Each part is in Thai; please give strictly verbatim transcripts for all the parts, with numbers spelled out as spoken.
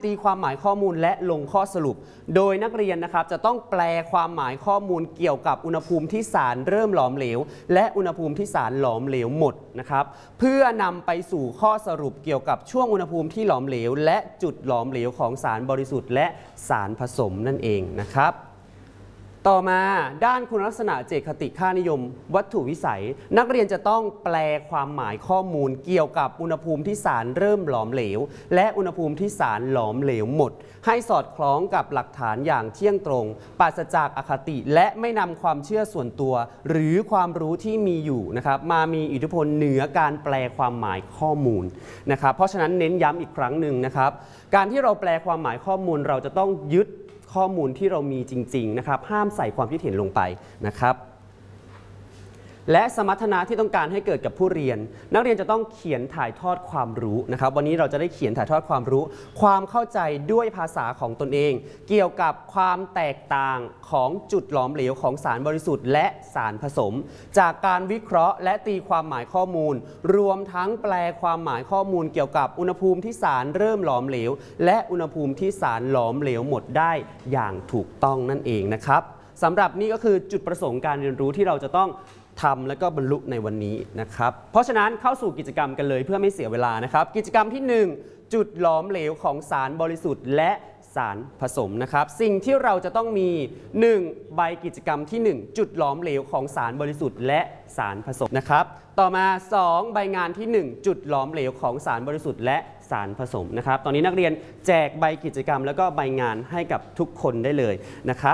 ตีความหมายข้อมูลและลงข้อสรุปโดยนักเรียนนะครับจะต้องแปลความหมายข้อมูลเกี่ยวกับอุณหภูมิที่สารเริ่มหลอมเหลวและอุณหภูมิที่สารหลอมเหลวหมดนะครับเพื่อนำไปสู่ข้อสรุปเกี่ยวกับช่วงอุณหภูมิที่หลอมเหลวและจุดหลอมเหลวของสารบริสุทธิ์และสารผสมนั่นเองนะครับต่อมาด้านคุณลักษณะเจตคติค่านิยมวัตถุวิสัยนักเรียนจะต้องแปลความหมายข้อมูลเกี่ยวกับอุณหภูมิที่สารเริ่มหลอมเหลวและอุณหภูมิที่สารหลอมเหลวหมดให้สอดคล้องกับหลักฐานอย่างเที่ยงตรงปราศจากอคติและไม่นำความเชื่อส่วนตัวหรือความรู้ที่มีอยู่นะครับมามีอิทธิพลเหนือการแปลความหมายข้อมูลนะครับเพราะฉะนั้นเน้นย้ำอีกครั้งหนึ่งนะครับการที่เราแปลความหมายข้อมูลเราจะต้องยึดข้อมูลที่เรามีจริงๆนะครับห้ามใส่ความคิดเห็นลงไปนะครับและสมรรถนะที่ต้องการให้เกิดกับผู้เรียนนักเรียนจะต้องเขียนถ่ายทอดความรู้นะครับวันนี้เราจะได้เขียนถ่ายทอดความรู้ความเข้าใจด้วยภาษาของตนเองเกี่ยวกับความแตกต่างของจุดหลอมเหลวของสารบริสุทธิ์และสารผสมจากการวิเคราะห์และตีความหมายข้อมูลรวมทั้งแปลความหมายข้อมูลเกี่ยวกับอุณหภูมิที่สารเริ่มหลอมเหลวและอุณหภูมิที่สารหลอมเหลวหมดได้อย่างถูกต้องนั่นเองนะครับสำหรับนี่ก็คือจุดประสงค์การเรียนรู้ที่เราจะต้องทำและก็บรรลุในวันนี้นะครับเพราะฉะนั้นเข้าสู่กิจกรรมกันเลยเพื่อไม่เสียเวลานะครับกิจกรรมที่หนึ่งจุดหลอมเหลวของสารบริสุทธิ์และสารผสมนะครับสิ่งที่เราจะต้องมีหนึ่งใบกิจกรรมที่หนึ่งจุดหลอมเหลวของสารบริสุทธิ์และสารผสมนะครับต่อมาสองใบงานที่หนึ่งจุดหลอมเหลวของสารบริสุทธิ์และสารผสมนะครับตอนนี้นักเรียนแจกใบกิจกรรมแล้วก็ใบงานให้กับทุกคนได้เลยนะครับ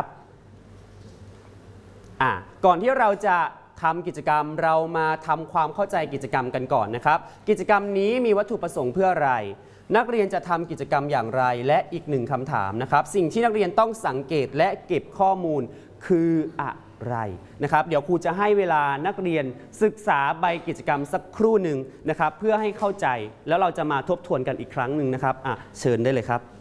อ่ะก่อนที่เราจะทำกิจกรรมเรามาทำความเข้าใจกิจกรรมกันก่อนนะครับกิจกรรมนี้มีวัตถุประสงค์เพื่ออะไรนักเรียนจะทำกิจกรรมอย่างไรและอีกหนึ่งคำถามนะครับสิ่งที่นักเรียนต้องสังเกตและเก็บข้อมูลคืออะไรนะครับเดี๋ยวครูจะให้เวลานักเรียนศึกษาใบกิจกรรมสักครู่หนึ่งนะครับเพื่อให้เข้าใจแล้วเราจะมาทบทวนกันอีกครั้งหนึ่งนะครับอ่ะเชิญได้เลยครับ